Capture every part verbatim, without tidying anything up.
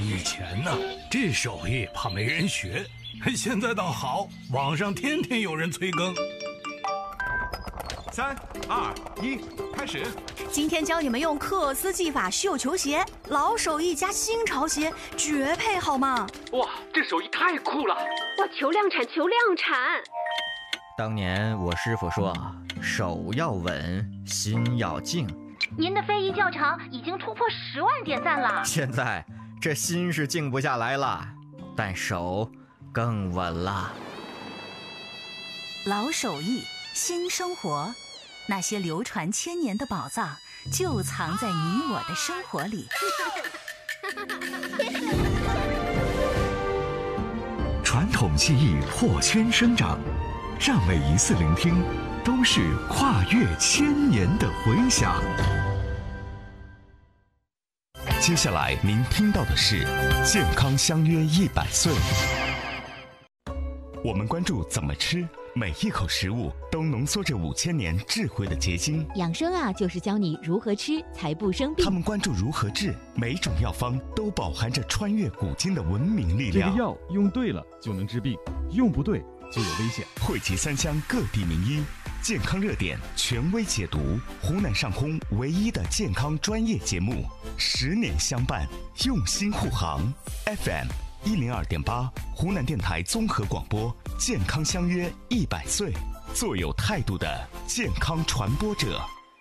以前呢，这手艺怕没人学，现在倒好，网上天天有人催更。 三二一，开始！ 今天教你们用克斯技法绣球鞋，老手艺加新潮鞋，绝配好吗？ 哇，这手艺太酷了！ 哇，求量产，求量产！ 当年我师傅说，手要稳，心要静。 您的非遗教程已经突破十万点赞了。 现在这心是静不下来了，但手更稳了。 老手艺，新生活，那些流传千年的宝藏，就藏在你我的生活里。 传统技艺破圈生长，让每一次聆听都是跨越千年的回响。接下来您听到的是健康相约一百岁。我们关注怎么吃，每一口食物都浓缩着五千年智慧的结晶。 养生啊，就是教你如何吃才不生病。 他们关注如何治，每种药方都饱含着穿越古今的文明力量。 这个药用对了就能治病，用不对就有危险。 汇集三湘各地名医，健康热点权威解读，湖南上空唯一的健康专业节目，十年相伴，用心护航。F M 一零二点八，湖南电台综合广播，健康相约一百岁，做有态度的健康传播者。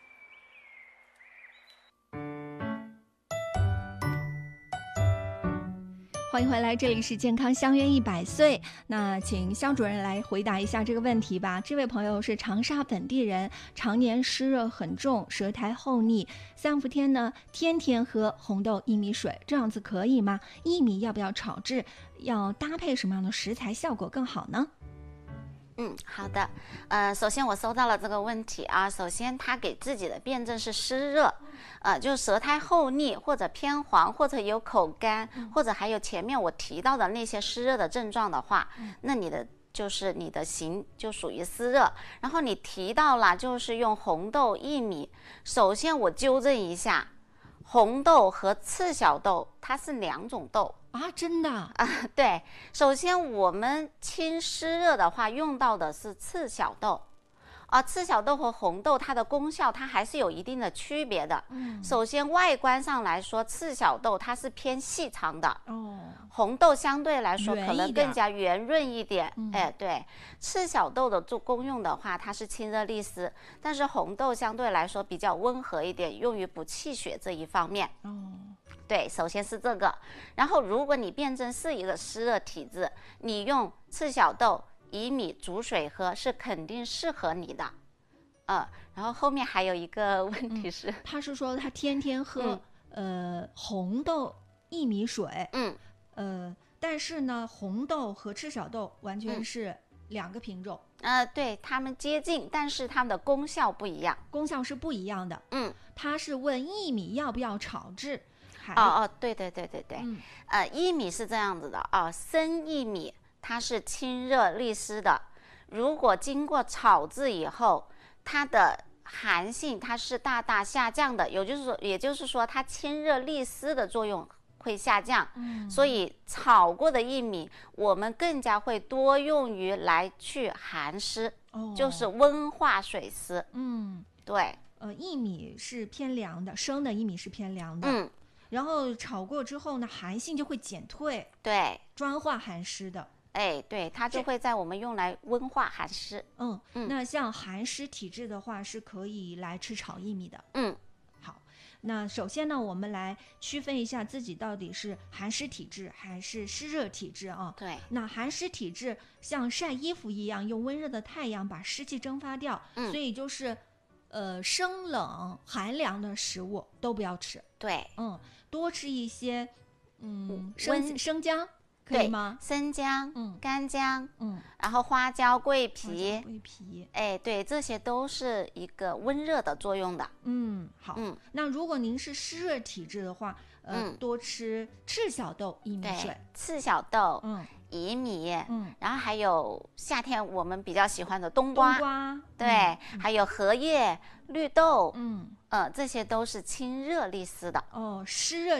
欢迎回来，这里是健康相约一百岁。那请肖主任来回答一下这个问题吧。这位朋友是长沙本地人，常年湿热很重，舌苔厚腻，三伏天呢天天喝红豆薏米水，这样子可以吗？薏米要不要炒制？要搭配什么样的食材效果更好呢？ 嗯，好的。呃，首先我收到了这个问题啊。首先，他给自己的辩证是湿热，呃，就舌苔厚腻或者偏黄，或者有口干，嗯、或者还有前面我提到的那些湿热的症状的话，嗯、那你的就是你的型就属于湿热。然后你提到了就是用红豆薏米，首先我纠正一下，红豆和赤小豆它是两种豆。 啊，真的啊、 呃？对，首先我们清湿热的话用到的是赤小豆，啊、呃，赤小豆和红豆它的功效它还是有一定的区别的。嗯，首先外观上来说，赤小豆它是偏细长的，哦，红豆相对来说可能更加圆润一点。嗯、哎，对，赤小豆的做功用的话，它是清热利湿，但是红豆相对来说比较温和一点，用于补气血这一方面。哦。对，首先是这个，然后如果你辩证是一个湿热体质，你用赤小豆、薏米煮水喝是肯定适合你的，呃，然后后面还有一个问题是， 嗯、他是说他天天喝、嗯、呃红豆薏米水，嗯，呃，但是呢，红豆和赤小豆完全是两个品种， 嗯、呃，对，它们接近，但是它们的功效不一样， 功效是不一样的，嗯，他是问薏米要不要炒制。 哦哦，对对对对对，嗯、呃，薏米是这样子的啊、哦，生薏米它是清热利湿的，如果经过炒制以后，它的寒性它是大大下降的，也就是说，也就是说它清热利湿的作用会下降，嗯，所以炒过的薏米我们更加会多用于来去寒湿，哦，就是温化水湿，嗯，对， 呃，薏米是偏凉的，生的薏米是偏凉的，嗯。然后炒过之后呢，寒性就会减退， 对， 专化寒湿的。 哎，对，它就会在我们用来温化寒湿。 嗯嗯，那像寒湿体质的话，是可以来吃炒薏米的。嗯，好，那首先呢，我们来区分一下自己到底是寒湿体质还是湿热体质啊？ 对， 那寒湿体质像晒衣服一样，用温热的太阳把湿气蒸发掉，嗯、所以就是。呃，生冷寒凉的食物都不要吃。 对， 嗯，多吃一些，嗯，生生姜，可以吗？ 生姜，嗯，干姜，嗯，然后花椒、桂皮， 桂皮， 哎，对，这些都是一个温热的作用的。 嗯，好，嗯，那如果您是湿热体质的话，呃，嗯、多吃赤小豆薏米水， 赤小豆，嗯。薏米，嗯，然后还有夏天我们比较喜欢的冬瓜， 冬瓜， 对，嗯、还有荷叶、绿豆，嗯，呃，这些都是清热利湿的。 哦，湿热